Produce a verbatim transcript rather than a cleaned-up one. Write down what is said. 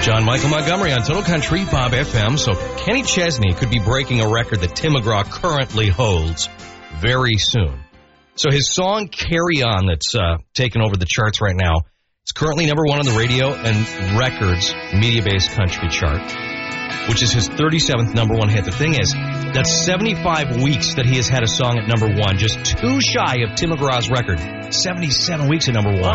John Michael Montgomery on Total Country, Bob F M. So Kenny Chesney could be breaking a record that Tim McGraw currently holds very soon. So his song Carry On that's uh, taken over the charts right now, it's currently number one on the radio and records media-based country chart, which is his thirty-seventh number one hit. The thing is, that's seventy-five weeks that he has had a song at number one, just too shy of Tim McGraw's record. seventy-seven weeks at number one.